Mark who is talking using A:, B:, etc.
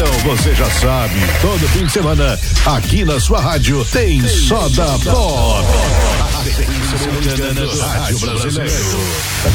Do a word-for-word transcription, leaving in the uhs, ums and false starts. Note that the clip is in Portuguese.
A: Então você já sabe, todo fim de semana, aqui na sua rádio, tem, tem Soda Pop. A sequência do Rádio Brasileiro.